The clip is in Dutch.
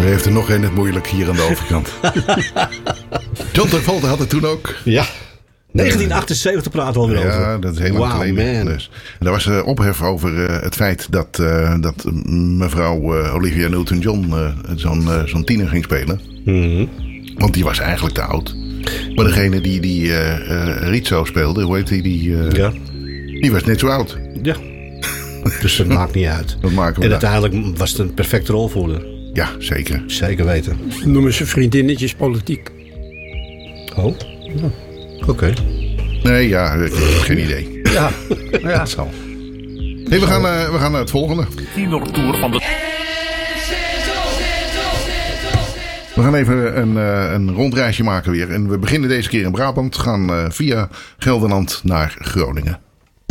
U heeft er nog een het moeilijk hier aan de overkant. John Travolta had het toen ook. Ja. 1978 praten we alweer over. Ja, dat is heel lang geleden. Dus. En daar was ophef over het feit dat mevrouw Olivia Newton-John zo'n tiener ging spelen. Mm-hmm. Want die was eigenlijk te oud. Maar degene die Rizzo speelde, hoe heet die? Die was net zo oud. Ja. Dus dat maakt niet uit. En uiteindelijk was het een perfecte rol voor haar. Ja, zeker. Zeker weten. Noemen ze vriendinnetjes politiek. Oh, ja. Oké. Nee, ja, ik heb geen idee. Ja, dat zal. Hey, we gaan naar het volgende. Tour van de... We gaan even een rondreisje maken weer. En we beginnen deze keer in Brabant. Gaan via Gelderland naar Groningen.